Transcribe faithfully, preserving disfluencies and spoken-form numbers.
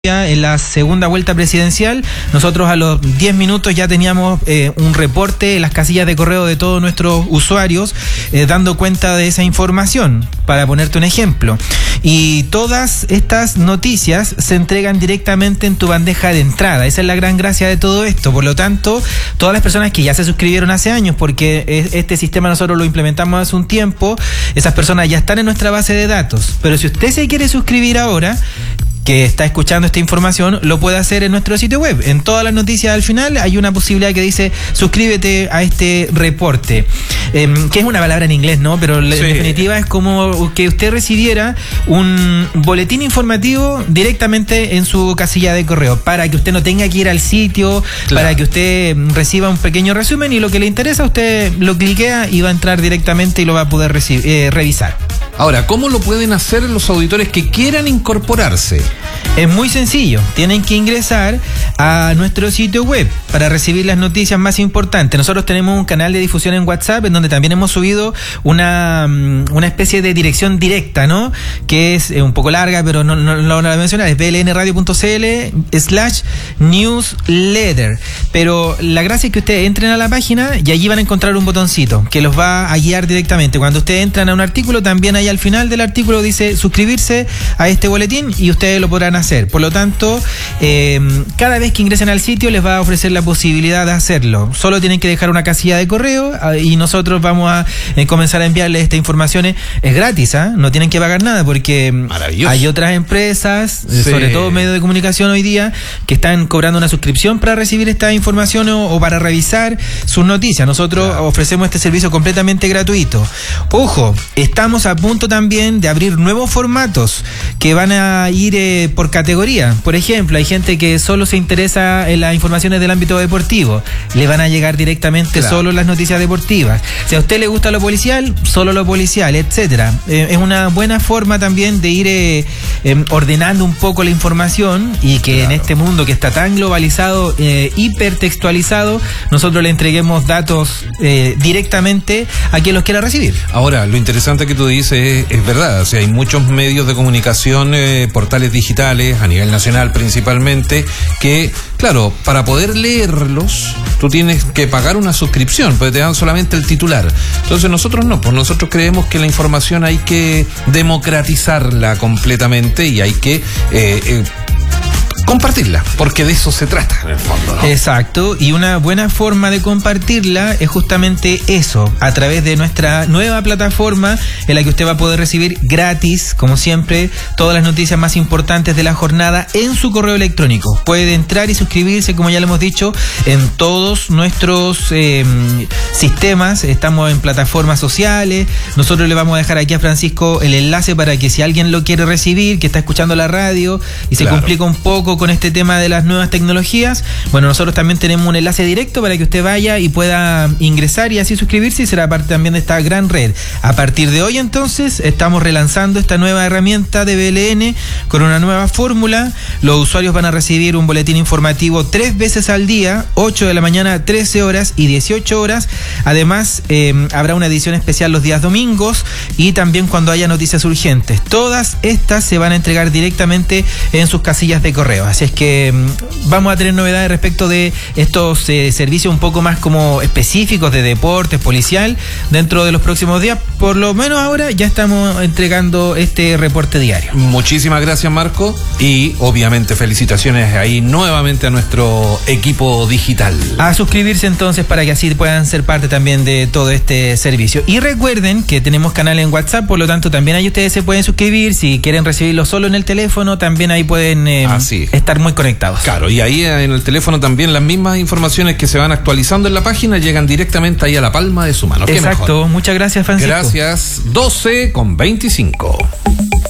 En la segunda vuelta presidencial, nosotros a los diez minutos ya teníamos eh, un reporte en las casillas de correo de todos nuestros usuarios eh, dando cuenta de esa información, para ponerte un ejemplo. Y todas estas noticias se entregan directamente en tu bandeja de entrada. Esa es la gran gracia de todo esto. Por lo tanto, todas las personas que ya se suscribieron hace años, porque este sistema nosotros lo implementamos hace un tiempo, esas personas ya están en nuestra base de datos. Pero si usted se quiere suscribir ahora, que está escuchando esta información, lo puede hacer en nuestro sitio web. En todas las noticias al final hay una posibilidad que dice suscríbete a este reporte, eh, que es una palabra en inglés, ¿no? Pero sí, en definitiva es como que usted recibiera un boletín informativo directamente en su casilla de correo, para que usted no tenga que ir al sitio, claro, para que usted reciba un pequeño resumen y lo que le interesa usted lo cliquea y va a entrar directamente y lo va a poder recibir, eh, revisar. Ahora, ¿cómo lo pueden hacer los auditores que quieran incorporarse? Es muy sencillo, tienen que ingresar a nuestro sitio web para recibir las noticias más importantes. Nosotros tenemos un canal de difusión en WhatsApp en donde también hemos subido una, una especie de dirección directa, ¿no? Que es un poco larga, pero no, no, no lo voy a mencionar, es blnradio.cl slash newsletter. Pero la gracia es que ustedes entren a la página y allí van a encontrar un botoncito que los va a guiar directamente. Cuando ustedes entran a un artículo, también ahí al final del artículo dice suscribirse a este boletín y ustedes lo podrán hacer. Por lo tanto, eh, cada vez que ingresen al sitio les va a ofrecer la posibilidad de hacerlo. Solo tienen que dejar una casilla de correo y nosotros vamos a eh, comenzar a enviarles estas informaciones. Es gratis, ¿eh? No tienen que pagar nada, porque hay otras empresas, sí, sobre todo medios de comunicación hoy día, que están cobrando una suscripción para recibir esta información o, o para revisar sus noticias. Nosotros claro. ofrecemos este servicio completamente gratuito. Ojo, estamos a punto también de abrir nuevos formatos que van a ir eh, por categoría. Por ejemplo, hay gente que solo se interesa en las informaciones del ámbito deportivo, le van a llegar directamente claro. solo las noticias deportivas. Si a usted le gusta lo policial, solo lo policial, etcétera. Eh, es una buena forma también de ir eh, eh, ordenando un poco la información y que claro. en este mundo que está tan globalizado, eh, hipertextualizado, nosotros le entreguemos datos eh, directamente a quien los quiera recibir. Ahora, lo interesante que tú dices es, es verdad, o sea, hay muchos medios de comunicación, eh, portales digitales, a nivel nacional principalmente, que, claro, para poder leerlos, tú tienes que pagar una suscripción, porque te dan solamente el titular. Entonces nosotros no, pues nosotros creemos que la información hay que democratizarla completamente y hay que... Eh, eh, compartirla, porque de eso se trata en el fondo, ¿no? Exacto, y una buena forma de compartirla es justamente eso, a través de nuestra nueva plataforma en la que usted va a poder recibir gratis, como siempre, todas las noticias más importantes de la jornada en su correo electrónico. Puede entrar y suscribirse, como ya lo hemos dicho, en todos nuestros eh, sistemas. Estamos en plataformas sociales. Nosotros le vamos a dejar aquí a Francisco el enlace para que si alguien lo quiere recibir, que está escuchando la radio y se claro. complica un poco con este tema de las nuevas tecnologías, bueno, nosotros también tenemos un enlace directo para que usted vaya y pueda ingresar y así suscribirse y será parte también de esta gran red. A partir de hoy entonces estamos relanzando esta nueva herramienta de B L N con una nueva fórmula. Los usuarios van a recibir un boletín informativo tres veces al día, ocho de la mañana, trece horas y dieciocho horas. Además, eh, habrá una edición especial los días domingos y también cuando haya noticias urgentes. Todas estas se van a entregar directamente en sus casillas de correo. Así es que vamos a tener novedades respecto de estos eh, servicios un poco más como específicos de deportes, policial, dentro de los próximos días. Por lo menos ahora ya estamos entregando este reporte diario. Muchísimas gracias, Marco, y obviamente felicitaciones ahí nuevamente a nuestro equipo digital. A suscribirse entonces para que así puedan ser parte también de todo este servicio. Y recuerden que tenemos canal en WhatsApp, por lo tanto también ahí ustedes se pueden suscribir. Si quieren recibirlo solo en el teléfono, también ahí pueden eh, Así. estar muy conectados. Claro, y ahí en el teléfono también las mismas informaciones que se van actualizando en la página llegan directamente ahí a la palma de su mano. Exacto, muchas gracias, Francisco. Gracias, doce con veinticinco.